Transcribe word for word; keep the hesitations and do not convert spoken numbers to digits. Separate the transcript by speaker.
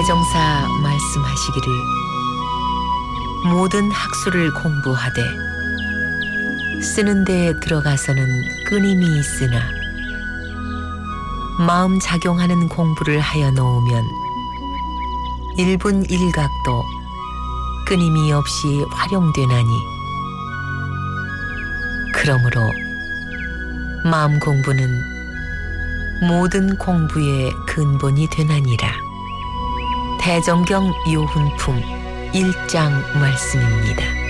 Speaker 1: 대종사 말씀하시기를 모든 학술을 공부하되 쓰는 데에 들어가서는 끊임이 있으나 마음 작용하는 공부를 하여 놓으면 일분 일각도 끊임이 없이 활용되나니 그러므로 마음 공부는 모든 공부의 근본이 되나니라. 대정경 요훈품 일 장 말씀입니다.